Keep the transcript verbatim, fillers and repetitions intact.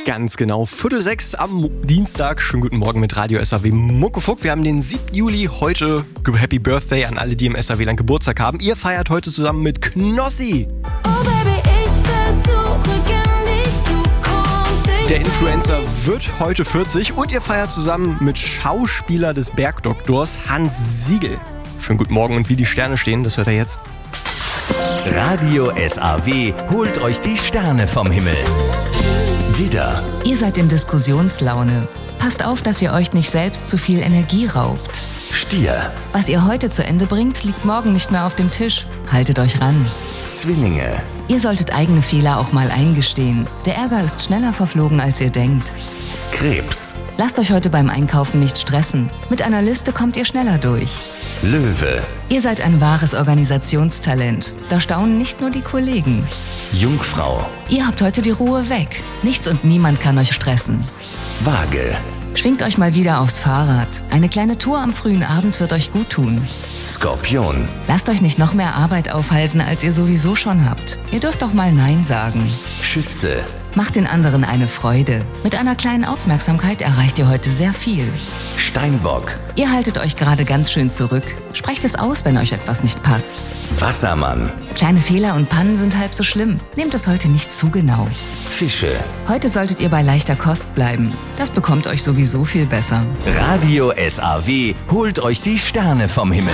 Ganz genau, Viertel sechs am Dienstag. Schönen guten Morgen mit Radio S A W Muckefuck. Wir haben den siebten Juli, heute Happy Birthday an alle, die im S A W-Land Geburtstag haben. Ihr feiert heute zusammen mit Knossi. Oh Baby, ich will zurück in die Zukunft. Der Influencer wird heute vierzig und ihr feiert zusammen mit Schauspieler des Bergdoktors Hans Siegel. Schönen guten Morgen und wie die Sterne stehen, das hört ihr jetzt. Radio S A W holt euch die Sterne vom Himmel. Widder, Ihr seid in Diskussionslaune. Passt auf, dass ihr euch nicht selbst zu viel Energie raubt. Stier, Was ihr heute zu Ende bringt, liegt morgen nicht mehr auf dem Tisch. Haltet euch ran. Zwillinge, Ihr solltet eigene Fehler auch mal eingestehen. Der Ärger ist schneller verflogen, als ihr denkt. Krebs, Lasst euch heute beim Einkaufen nicht stressen. Mit einer Liste kommt ihr schneller durch. Löwe, Ihr seid ein wahres Organisationstalent. Da staunen nicht nur die Kollegen. Jungfrau, Ihr habt heute die Ruhe weg. Nichts und niemand kann euch stressen. Waage, Schwingt euch mal wieder aufs Fahrrad. Eine kleine Tour am frühen Abend wird euch gut tun. Skorpion, Lasst euch nicht noch mehr Arbeit aufhalsen, als ihr sowieso schon habt. Ihr dürft doch mal Nein sagen. Schütze, Macht den anderen eine Freude. Mit einer kleinen Aufmerksamkeit erreicht ihr heute sehr viel. Steinbock, Ihr haltet euch gerade ganz schön zurück. Sprecht es aus, wenn euch etwas nicht passt. Wassermann, Kleine Fehler und Pannen sind halb so schlimm. Nehmt es heute nicht zu genau. Fische. Heute solltet ihr bei leichter Kost bleiben. Das bekommt euch sowieso viel besser. Radio S A W holt euch die Sterne vom Himmel.